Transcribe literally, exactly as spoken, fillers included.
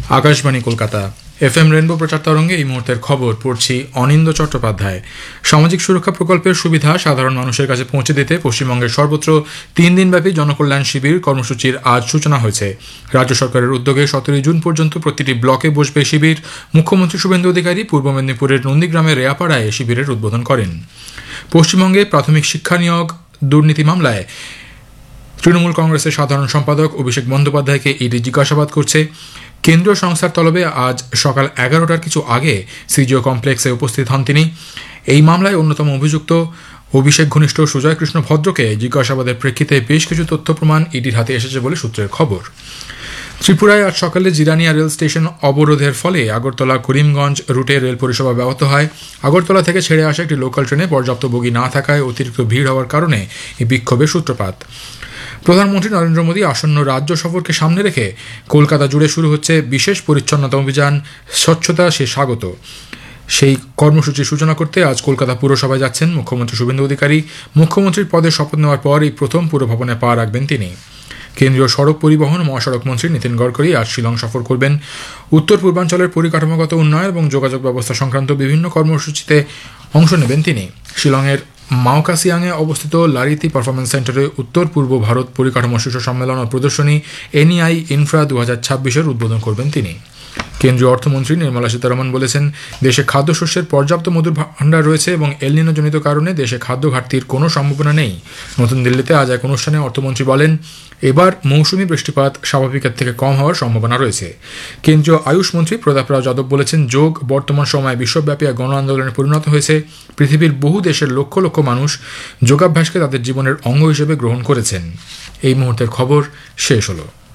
Akashvani Kolkata F M rainbow প্রচার তরঙ্গে এই মুহূর্তের খবর পড়ছি অনিন্দ চট্টোপাধ্যায়। সামাজিক সুরক্ষা প্রকল্পের সুবিধা সাধারণ মানুষের কাছে পৌঁছে দিতে পশ্চিমবঙ্গের সর্বত্র তিন দিনব্যাপী জনকল্যাণ শিবির কর্মসূচির আজ সূচনা হয়েছে। রাজ্য সরকারের উদ্যোগে সতেরোই জুন পর্যন্ত প্রতিটি ব্লকে বসবে শিবির। মুখ্যমন্ত্রী শুভেন্দু অধিকারী পূর্ব মেদিনীপুরের নন্দীগ্রামের রেয়াপাড়ায় শিবিরের উদ্বোধন করেন। পশ্চিমবঙ্গে প্রাথমিক শিক্ষা নিয়োগ দুর্নীতি মামলায় তৃণমূল কংগ্রেসের সাধারণ সম্পাদক অভিষেক বন্দ্যোপাধ্যায়কে ইডি জিজ্ঞাসাবাদ করছে। কেন্দ্রীয় সংস্থার তলবে আজ সকাল এগারোটার কিছু আগে সিজিও কমপ্লেক্সে উপস্থিত হন তিনি। এই মামলায় অন্যতম অভিযুক্ত অভিষেক ঘনিষ্ঠ সুজয় কৃষ্ণ ভদ্রকে জিজ্ঞাসাবাদের প্রেক্ষিতে বেশ কিছু তথ্য প্রমাণ ইডির হাতে এসেছে বলে সূত্রের খবর। ত্রিপুরায় আজ সকালে জিরানিয়া রেল স্টেশন অবরোধের ফলে আগরতলা করিমগঞ্জ রুটে রেল পরিষেবা ব্যাহত হয়। আগরতলা থেকে ছেড়ে আসা একটি লোকাল ট্রেনে পর্যাপ্ত বগি না থাকায় অতিরিক্ত ভিড় হওয়ার কারণে এই বিক্ষোভের সূত্রপাত। প্রধানমন্ত্রী নরেন্দ্র মোদী আসন্ন রাজ্য সফরকে সামনে রেখে কলকাতা জুড়ে শুরু হচ্ছে বিশেষ পরিচ্ছন্নতা অভিযান স্বচ্ছতা সে স্বাগত। সেই কর্মসূচির সূচনা করতে আজ কলকাতা পুরসভায় যাচ্ছেন মুখ্যমন্ত্রী শুভেন্দু অধিকারী। মুখ্যমন্ত্রীর পদে শপথ নেওয়ার পর এই প্রথম পুরভবনে পা রাখবেন তিনি। কেন্দ্রীয় সড়ক পরিবহন ও মহাসড়ক মন্ত্রী নীতিন গডকরি আজ শিলং সফর করবেন। উত্তর পূর্বাঞ্চলের পরিকাঠামোগত উন্নয়ন এবং যোগাযোগ ব্যবস্থা সংক্রান্ত বিভিন্ন কর্মসূচিতে অংশ নেবেন তিনি। শিলংয়ের মাওকাসিয়াংয়ে অবস্থিত লারিতি পারফরমেন্স সেন্টারে উত্তর পূর্ব ভারত পরিকাঠামো শীর্ষ সম্মেলন ও প্রদর্শনী এনইআই ইনফ্রা দু হাজার ছাব্বিশের উদ্বোধন করবেন তিনি। কেন্দ্রীয় অর্থমন্ত্রী নির্মলা সীতারমণ বলেছেন, দেশে খাদ্যশস্যের পর্যাপ্ত মজুর ভাণ্ডার রয়েছে এবং এলনিনো জনিত কারণে দেশে খাদ্য ঘাটতির কোনো সম্ভাবনা নেই। নতুন দিল্লিতে আজ এক অনুষ্ঠানে অর্থমন্ত্রী বলেন, এবার মৌসুমি বৃষ্টিপাত স্বাভাবিকের থেকে কম হওয়ার সম্ভাবনা রয়েছে। কেন্দ্রীয় আয়ুষ মন্ত্রী প্রতাপ রাও যাদব বলেছেন, যোগ বর্তমান সময়ে বিশ্বব্যাপী এক গণ আন্দোলনে পরিণত হয়েছে। পৃথিবীর বহু দেশের লক্ষ লক্ষ মানুষ যোগাভ্যাসকে তাদের জীবনের অঙ্গ হিসেবে গ্রহণ করেছেন। এই মুহূর্তের খবর শেষ হলো।